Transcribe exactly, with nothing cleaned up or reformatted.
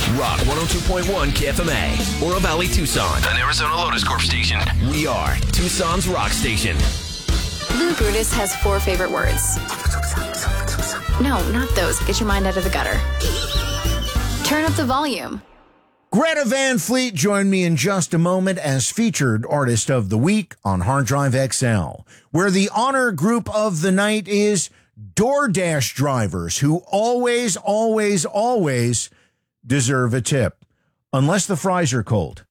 Rock one oh two point one K F M A, Oro Valley, Tucson, an Arizona Lotus Corp station. We are Tucson's rock station. Lou Brutus has four favorite words. No, not those. Get your mind out of the gutter. Turn up the volume. Greta Van Fleet joined me in just a moment as featured artist of the week on Hard Drive X L, where the honor group of the night is DoorDash drivers who always, always, always deserve a tip, unless the fries are cold.